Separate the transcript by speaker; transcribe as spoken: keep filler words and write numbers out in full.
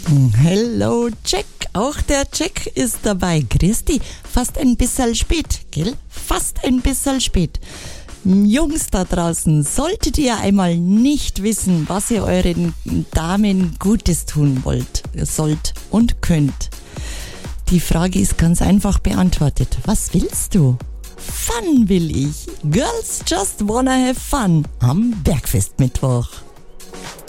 Speaker 1: Hello Jack, auch der Jack ist dabei. Christi, fast ein bisschen spät, gell? Fast ein bisschen spät. Jungs da draußen, solltet ihr einmal nicht wissen, was ihr euren Damen Gutes tun wollt, sollt und könnt. Die Frage ist ganz einfach beantwortet. Was willst du? Fun will ich. Girls just wanna have fun am Bergfestmittwoch.